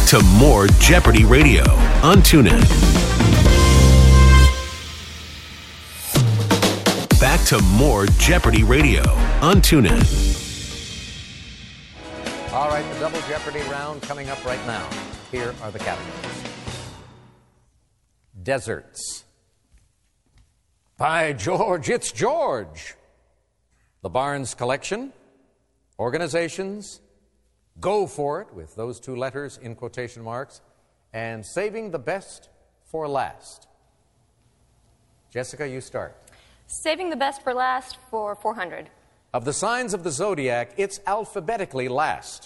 Back to more Jeopardy Radio on TuneIn. Back to more Jeopardy Radio on TuneIn. All right, the double Jeopardy round coming up right now. Here are the categories. Deserts. By George, it's George. The Barnes Collection. Organizations. Go for it, with those two letters in quotation marks. And saving the best for last. Jessica, you start. Saving the best for last for 400. Of the signs of the zodiac, it's alphabetically last.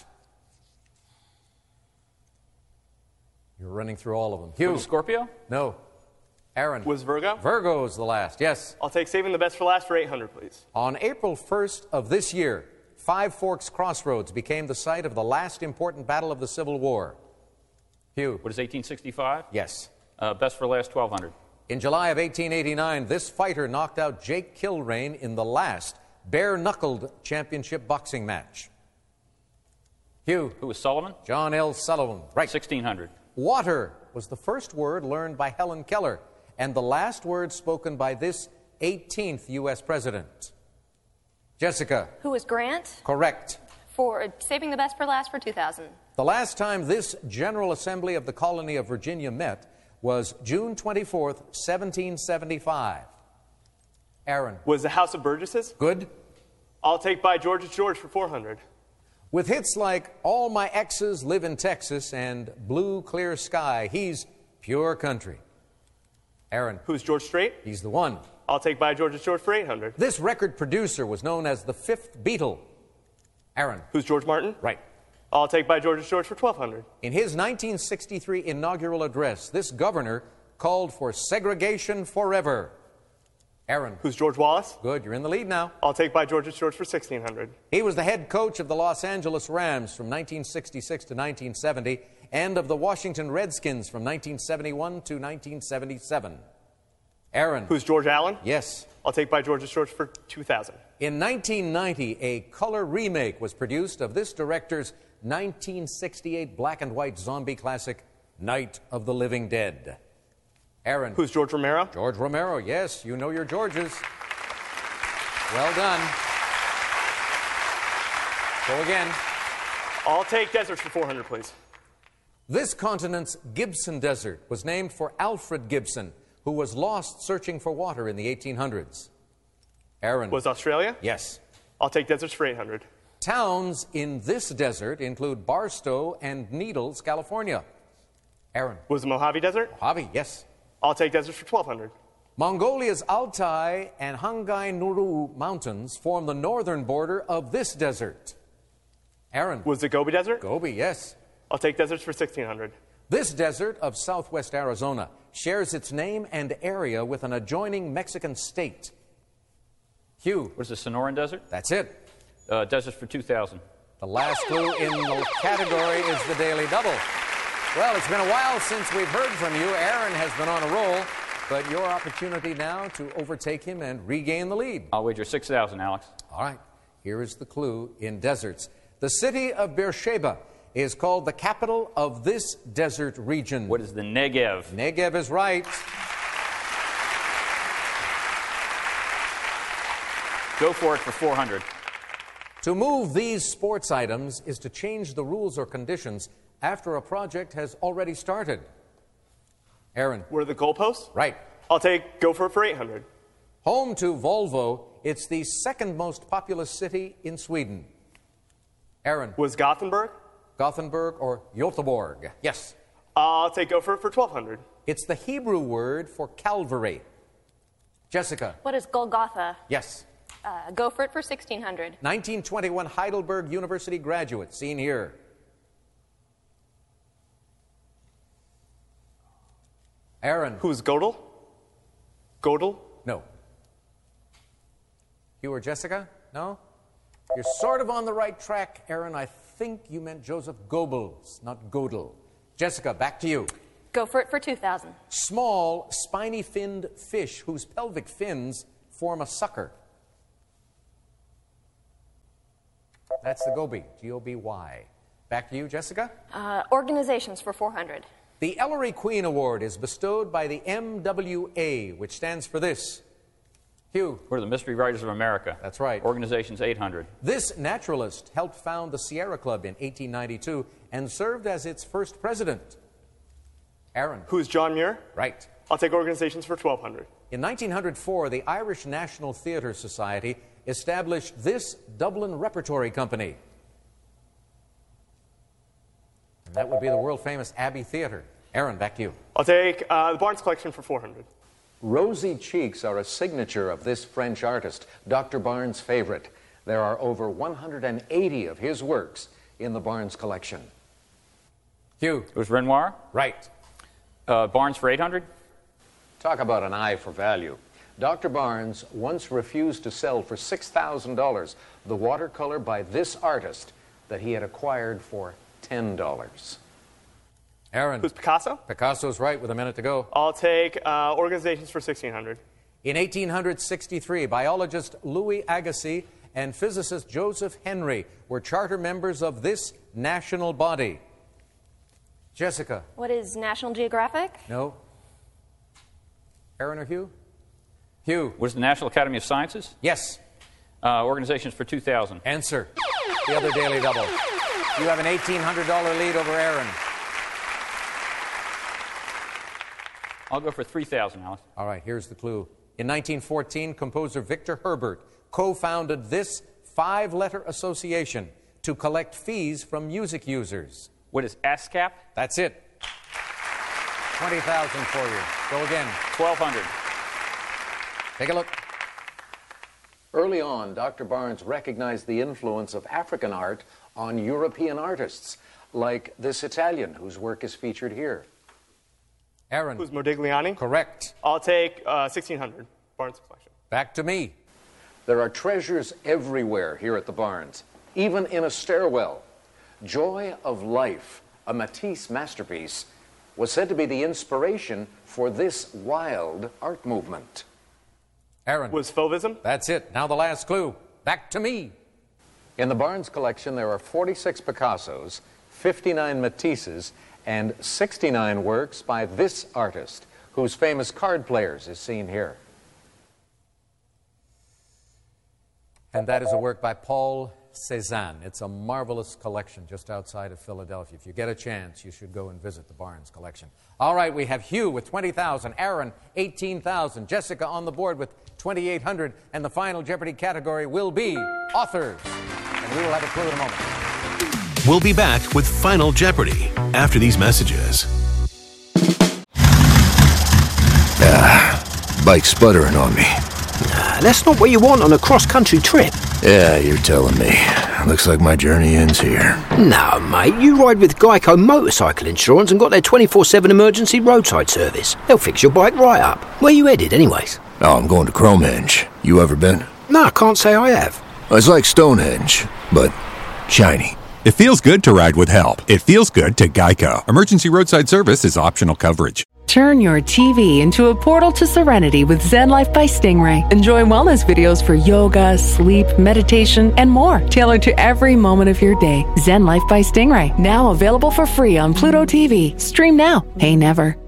You're running through all of them. Hugh. Was Scorpio? No. Aaron. Was Virgo? Virgo's the last, yes. I'll take saving the best for last for 800, please. On April 1st of this year, Five Forks Crossroads became the site of the last important battle of the Civil War. Hugh. What is 1865? Yes. Best for last 1200. In July of 1889, this fighter knocked out Jake Kilrain in the last bare-knuckled championship boxing match. Hugh. Who was Sullivan? John L. Sullivan. Right. 1600. Water was the first word learned by Helen Keller and the last word spoken by this 18th U.S. president. Jessica. Who was Grant? Correct. For saving the best for last for 2000. The last time this General Assembly of the Colony of Virginia met was June 24th, 1775. Aaron. Was the House of Burgesses? Good. I'll take By George, it's George for 400. With hits like All My Exes Live in Texas and Blue Clear Sky, he's pure country. Aaron. Who's George Strait? He's the one. I'll take By George, it's George for 800. This record producer was known as the fifth Beatle. Aaron. Who's George Martin? Right. I'll take By George, it's George for 1200. In his 1963 inaugural address, this governor called for segregation forever. Aaron. Who's George Wallace? Good, you're in the lead now. I'll take By George, it's George for 1600. He was the head coach of the Los Angeles Rams from 1966 to 1970 and of the Washington Redskins from 1971 to 1977. Aaron. Who's George Allen? Yes. I'll take By George, it's George for 2000. In 1990, a color remake was produced of this director's 1968 black and white zombie classic, Night of the Living Dead. Aaron. Who's George Romero? George Romero, yes, you know your Georges. Well done. Go again. I'll take deserts for 400, please. This continent's Gibson Desert was named for Alfred Gibson, who was lost searching for water in the 1800s. Aaron. Was Australia? Yes. I'll take deserts for 800. Towns in this desert include Barstow and Needles, California. Aaron. Was the Mojave Desert? Mojave, yes. I'll take deserts for 1200. Mongolia's Altai and Hangai Nuru mountains form the northern border of this desert. Aaron. Was the Gobi Desert? Gobi, yes. I'll take deserts for 1600. This desert of southwest Arizona shares its name and area with an adjoining Mexican state. Hugh. What is the Sonoran Desert? That's it. Deserts for 2000. The last clue in the category is the Daily Double. Well, it's been a while since we've heard from you. Aaron has been on a roll, but your opportunity now to overtake him and regain the lead. I'll wager 6,000, Alex. All right, here is the clue in deserts. The city of Beersheba is called the capital of this desert region. What is the Negev? Negev is right. Go for it for 400. To move these sports items is to change the rules or conditions after a project has already started. Aaron. Were the goalposts? Right. I'll take go for it for 800. Home to Volvo, it's the second most populous city in Sweden. Aaron. Was Gothenburg? Gothenburg or Göteborg? Yes. I'll take go for it for 1200. It's the Hebrew word for Calvary. Jessica. What is Golgotha? Yes. Go for it for 1600. 1921 Heidelberg University graduate, seen here. Aaron. Who's Godel? Godel? No. You or Jessica? No? You're sort of on the right track, Aaron. I think you meant Joseph Goebbels, not Godel. Jessica, back to you. Go for it for 2000. Small, spiny-finned fish whose pelvic fins form a sucker. That's the goby, G-O-B-Y. Back to you, Jessica. Organizations for 400. The Ellery Queen Award is bestowed by the MWA, which stands for this. Hugh. We're the Mystery Writers of America. That's right. Organization's 800. This naturalist helped found the Sierra Club in 1892 and served as its first president. Aaron. Who's John Muir? Right. I'll take organizations for 1,200. In 1904, the Irish National Theatre Society established this Dublin Repertory Company. And that would be the world-famous Abbey Theatre. Aaron, back to you. I'll take the Barnes Collection for 400. Rosy cheeks are a signature of this French artist, Dr. Barnes' favorite. There are over 180 of his works in the Barnes collection. Hugh. It was Renoir. Right. Barnes for 800. Talk about an eye for value. Dr. Barnes once refused to sell for $6,000 the watercolor by this artist that he had acquired for $10. Aaron. Who's Picasso? Picasso's right with a minute to go. I'll take organizations for 1,600. In 1863, biologist Louis Agassiz and physicist Joseph Henry were charter members of this national body. Jessica. What is National Geographic? No. Aaron or Hugh? Hugh. Was the National Academy of Sciences? Yes. Organizations for 2,000. Answer. The other Daily Double. You have an $1,800 lead over Aaron. I'll go for 3,000, Alex. All right, here's the clue. In 1914, composer Victor Herbert co-founded this 5-letter association to collect fees from music users. What is ASCAP? That's it. 20,000 for you. Go again. 1,200. Take a look. Early on, Dr. Barnes recognized the influence of African art on European artists, like this Italian whose work is featured here. Aaron. Who's Modigliani? Correct. I'll take 1,600. Barnes Collection. Back to me. There are treasures everywhere here at the Barnes, even in a stairwell. Joy of Life, a Matisse masterpiece, was said to be the inspiration for this wild art movement. Aaron. Was Fauvism? That's it. Now the last clue. Back to me. In the Barnes collection, there are 46 Picassos, 59 Matisses, and 69 works by this artist, whose famous Card Players is seen here. And that is a work by Paul Cézanne. It's a marvelous collection just outside of Philadelphia. If you get a chance, you should go and visit the Barnes collection. All right, we have Hugh with 20,000, Aaron 18,000, Jessica on the board with 2,800, and the final Jeopardy category will be authors. And we will have a clue in a moment. We'll be back with Final Jeopardy after these messages. Bike's sputtering on me. That's not what you want on a cross-country trip. Yeah, you're telling me. Looks like my journey ends here. No, mate, you ride with Geico Motorcycle Insurance and got their 24/7 emergency roadside service. They'll fix your bike right up. Where you headed, anyways? Oh, I'm going to Cromehenge. You ever been? No, I can't say I have. It's like Stonehenge, but shiny. It feels good to ride with help. It feels good to Geico. Emergency roadside service is optional coverage. Turn your TV into a portal to serenity with Zen Life by Stingray. Enjoy wellness videos for yoga, sleep, meditation, and more, tailored to every moment of your day. Zen Life by Stingray, now available for free on Pluto TV. Stream now, pay never.